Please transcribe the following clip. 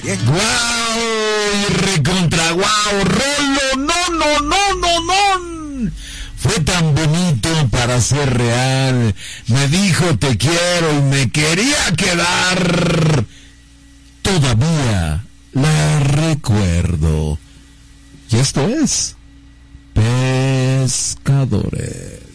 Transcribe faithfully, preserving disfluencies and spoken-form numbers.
¡Guau! Y recontra guau, Rolo, no, no, no, no, no. Fue tan bonito para ser real. Me dijo te quiero y me quería quedar. Todavía la recuerdo. Y esto es Pescadores.